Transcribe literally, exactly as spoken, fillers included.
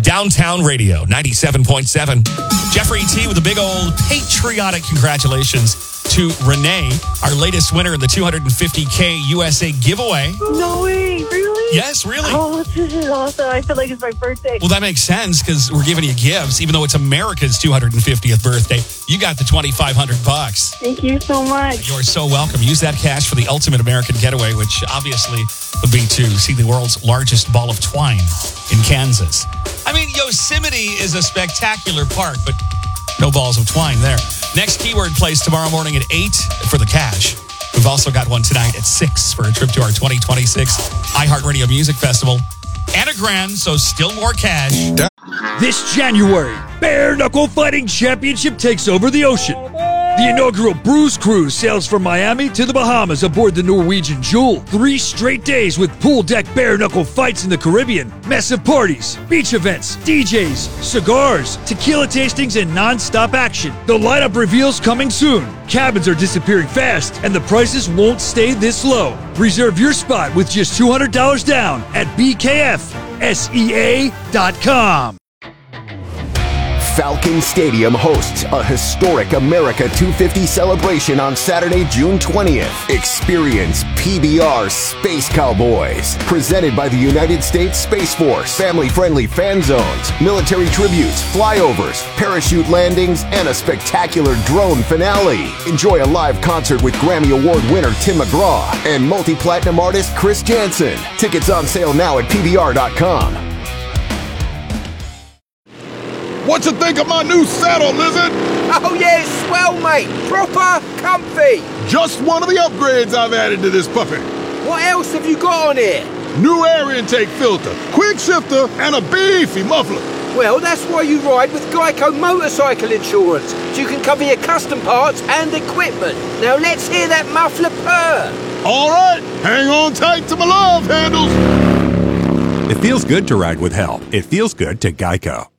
Downtown Radio, ninety-seven point seven. Jeffrey T. with a big old patriotic congratulations to Renee, our latest winner in the two hundred fifty K U S A giveaway. No way, really? Yes, really. Oh, this is awesome. I feel like it's my birthday. Well, that makes sense because we're giving you gifts, even though it's America's two hundred fiftieth birthday. You got the twenty-five hundred bucks. Thank you so much. You're so welcome. Use that cash for the ultimate American getaway, which obviously would be to see the world's largest ball of twine in Kansas. I mean, Yosemite is a spectacular park, but no balls of twine there. Next keyword plays tomorrow morning at eight for the cash. We've also got one tonight at six for a trip to our twenty twenty-six iHeartRadio Music Festival. And a grand, so still more cash. This January, Bare Knuckle Fighting Championship takes over the ocean. The inaugural Bruise Cruise sails from Miami to the Bahamas aboard the Norwegian Jewel. Three straight days with pool deck bare knuckle fights in the Caribbean, massive parties, beach events, D Js, cigars, tequila tastings, and non-stop action. The lineup reveals coming soon. Cabins are disappearing fast, and the prices won't stay this low. Reserve your spot with just two hundred dollars down at B K F S E A dot com. Falcon Stadium hosts a historic America two fifty celebration on Saturday, June twentieth. Experience P B R Space Cowboys, presented by the United States Space Force. Family-friendly fan zones, military tributes, flyovers, parachute landings, and a spectacular drone finale. Enjoy a live concert with Grammy Award winner Tim McGraw and multi-platinum artist Chris Jansen. Tickets on sale now at P B R dot com. What you think of my new saddle, Lizard? Oh yeah, it's swell, mate. Proper comfy. Just one of the upgrades I've added to this puppy. What else have you got on here? New air intake filter, quick shifter, and a beefy muffler. Well, that's why you ride with Geico Motorcycle Insurance, so you can cover your custom parts and equipment. Now let's hear that muffler purr. All right, hang on tight to my love handles. It feels good to ride with help. It feels good to Geico.